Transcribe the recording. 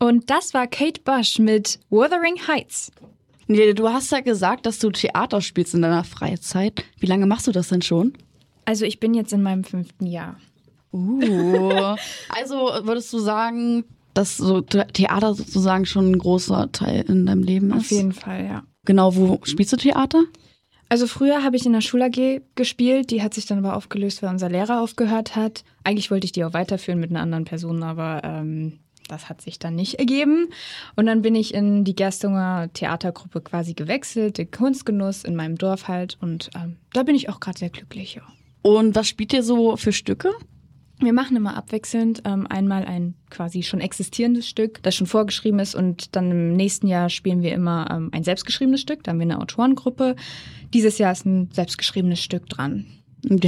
Und das war Kate Bush mit Wuthering Heights. Nee, du hast ja gesagt, dass du Theater spielst in deiner Freizeit. Wie lange machst du das denn schon? Also ich bin jetzt in meinem 5. Jahr. Also würdest du sagen, dass so Theater sozusagen schon ein großer Teil in deinem Leben ist? Auf jeden Fall, ja. Genau, wo spielst du Theater? Also früher habe ich in der Schul-AG gespielt, die hat sich dann aber aufgelöst, weil unser Lehrer aufgehört hat. Eigentlich wollte ich die auch weiterführen mit einer anderen Person, aber das hat sich dann nicht ergeben. Und dann bin ich in die Gerstunger Theatergruppe quasi gewechselt, den Kunstgenuss in meinem Dorf halt. Und da bin ich auch gerade sehr glücklich, ja. Und was spielt ihr so für Stücke? Wir machen immer abwechselnd einmal ein quasi schon existierendes Stück, das schon vorgeschrieben ist, und dann im nächsten Jahr spielen wir immer ein selbstgeschriebenes Stück. Da haben wir eine Autorengruppe. Dieses Jahr ist ein selbstgeschriebenes Stück dran.